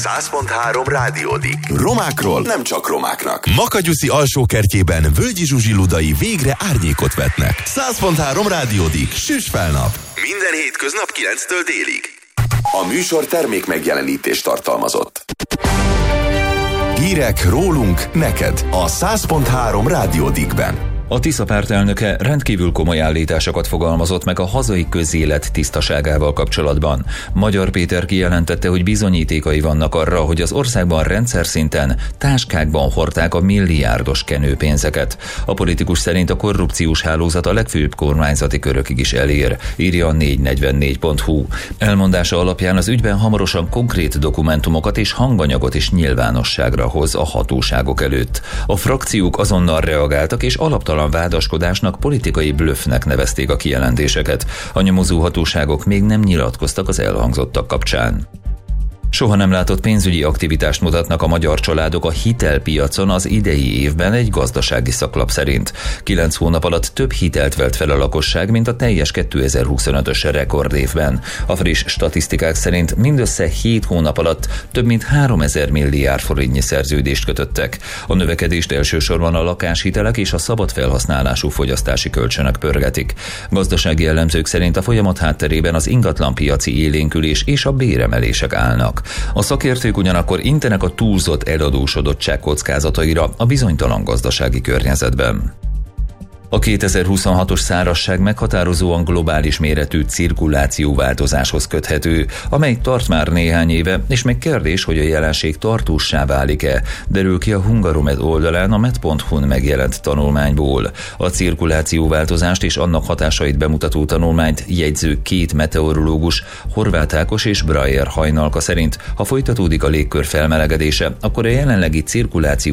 100.3 Rádiódik. Romákról nem csak romáknak. Makanyuszi alsókertjében Völgyi Zsuzsi ludai végre árnyékot vetnek. 100.3 Rádiódik. Süss fel nap! Minden hétköznap 9-től délig. A műsor termék megjelenítést tartalmazott. Hírek rólunk neked a 100.3 Rádiódikben. A Tisza pártelnöke rendkívül komoly állításokat fogalmazott meg a hazai közélet tisztaságával kapcsolatban. Magyar Péter kijelentette, hogy bizonyítékai vannak arra, hogy az országban rendszer szinten táskákban hordták a milliárdos kenőpénzeket. A politikus szerint a korrupciós hálózat a legfőbb kormányzati körökig is elér, írja a 444.hu. Elmondása alapján az ügyben hamarosan konkrét dokumentumokat és hanganyagot is nyilvánosságra hoz a hatóságok előtt. A frakciók azonnal reagáltak és alaptalan vádaskodásnak, politikai blöffnek nevezték a kijelentéseket. A nyomozó hatóságok még nem nyilatkoztak az elhangzottak kapcsán. Soha nem látott pénzügyi aktivitást mutatnak a magyar családok a hitelpiacon az idei évben egy gazdasági szaklap szerint. 9 hónap alatt több hitelt vett fel a lakosság, mint a teljes 2025-ös rekordévben. A friss statisztikák szerint mindössze 7 hónap alatt több mint 3000 milliárd forintnyi szerződést kötöttek. A növekedést elsősorban a lakáshitelek és a szabad felhasználású fogyasztási kölcsönök pörgetik. Gazdasági elemzők szerint a folyamat hátterében az ingatlanpiaci élénkülés és a béremelések állnak. A szakértők ugyanakkor intenek a túlzott eladósodottság kockázataira a bizonytalan gazdasági környezetben. A 2026-os szárazság meghatározóan globális méretű cirkulációváltozáshoz köthető, amely tart már néhány éve, és még kérdés, hogy a jelenség tartóssá válik-e, derül ki a Hungaromed oldalán a med.hu-n megjelent tanulmányból. A cirkulációváltozást és annak hatásait bemutató tanulmányt jegyző két meteorológus, Horváth Ákos és Breyer Hajnalka szerint, ha folytatódik a légkör felmelegedése, akkor a jelenlegi cirkuláció